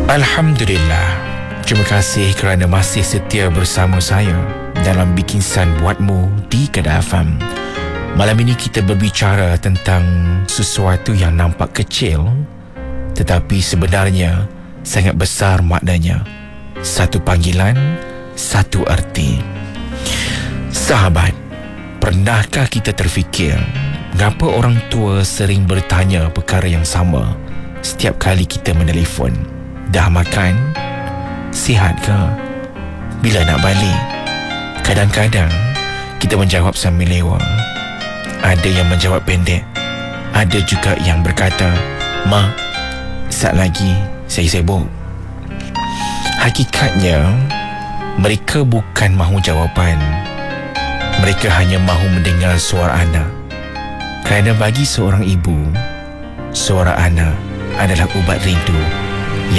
Alhamdulillah. Terima kasih kerana masih setia bersama saya dalam Bikinsan Buatmu di Kedah FM. Malam ini kita berbicara tentang sesuatu yang nampak kecil tetapi sebenarnya sangat besar maknanya. Satu panggilan, satu erti. Sahabat, pernahkah kita terfikir mengapa orang tua sering bertanya perkara yang sama setiap kali kita menelefon? Dah makan? Sihat ke? Bila nak balik? Kadang-kadang kita menjawab sambil lewa. Ada yang menjawab pendek. Ada juga yang berkata, "Ma, sat lagi, saya sibuk." Hakikatnya, mereka bukan mahu jawapan. Mereka hanya mahu mendengar suara anak. Kerana bagi seorang ibu, suara anak adalah ubat rindu.